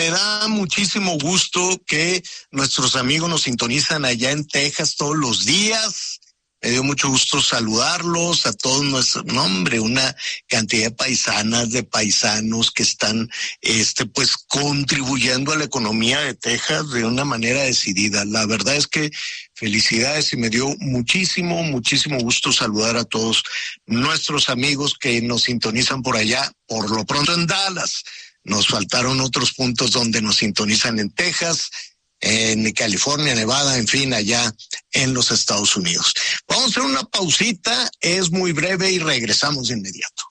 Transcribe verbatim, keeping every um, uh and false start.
me da muchísimo gusto que nuestros amigos nos sintonizan allá en Texas todos los días. Me dio mucho gusto saludarlos a todos nuestros, no hombre, una cantidad de paisanas, de paisanos que están, este, pues contribuyendo a la economía de Texas de una manera decidida. La verdad es que felicidades y me dio muchísimo, muchísimo gusto saludar a todos nuestros amigos que nos sintonizan por allá, por lo pronto en Dallas. Nos faltaron otros puntos donde nos sintonizan en Texas, en California, Nevada, en fin, allá en los Estados Unidos. Vamos a hacer una pausita, es muy breve y regresamos de inmediato.